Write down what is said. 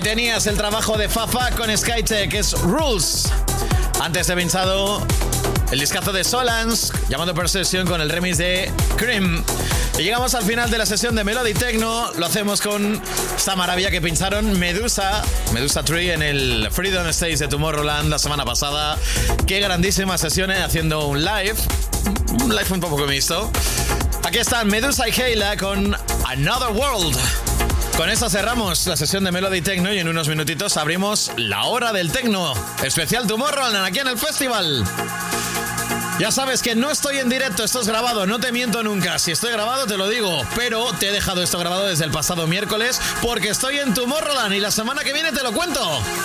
tenías el trabajo de Fafa con Skytech, es Rules. Antes he pinchado el discazo de Solans, llamado Perception, con el remix de Cream. Y llegamos al final de la sesión de Melody Techno. Lo hacemos con esta maravilla que pincharon Medusa Tree en el Freedom Stage de Tomorrowland la semana pasada. Qué grandísimas sesiones haciendo un live un poco mixto. Aquí están Medusa y Heila con Another World. Con esto cerramos la sesión de Melody Techno y en unos minutitos abrimos la hora del Techno especial Tomorrowland aquí en el festival. Ya sabes que no estoy en directo, esto es grabado, no te miento nunca. Si estoy grabado te lo digo, pero te he dejado esto grabado desde el pasado miércoles porque estoy en Tomorrowland y la semana que viene te lo cuento.